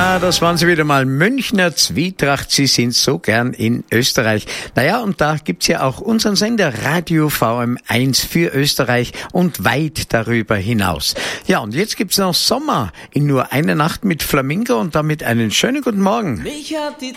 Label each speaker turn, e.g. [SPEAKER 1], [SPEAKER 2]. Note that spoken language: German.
[SPEAKER 1] Das waren sie wieder mal. Münchner Zwietracht, sie sind so gern in Österreich. Naja, und da gibt's ja auch unseren Sender Radio VM1 für Österreich und weit darüber hinaus. Ja, und jetzt gibt's noch Sommer in nur einer Nacht mit Flamingo und damit einen schönen guten Morgen.
[SPEAKER 2] Mich hat die